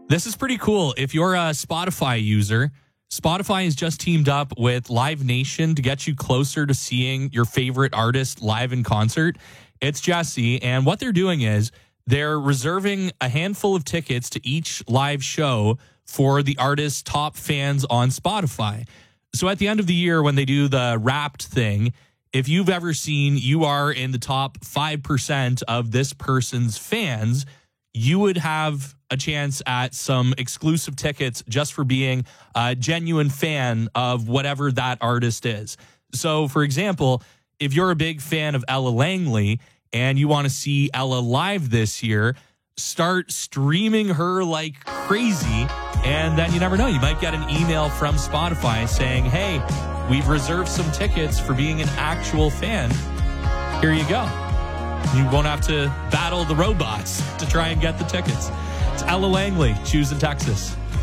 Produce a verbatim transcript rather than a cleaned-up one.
This is pretty cool. If you're a Spotify user, Spotify has just teamed up with Live Nation to get you closer to seeing your favorite artist live in concert. It's Jesse, and what they're doing is they're reserving a handful of tickets to each live show for the artist's top fans on Spotify. So at the end of the year, when they do the Wrapped thing, if you've ever seen you are in the top five percent of this person's fans, you would have a chance at some exclusive tickets just for being a genuine fan of whatever that artist is. So, for example, if you're a big fan of Ella Langley and you want to see Ella live this year, start streaming her like crazy, and then you never know. You might get an email from Spotify saying, hey, we've reserved some tickets for being an actual fan. Here you go. You won't have to battle the robots to try and get the tickets. It's Ella Langley, Choose in Texas.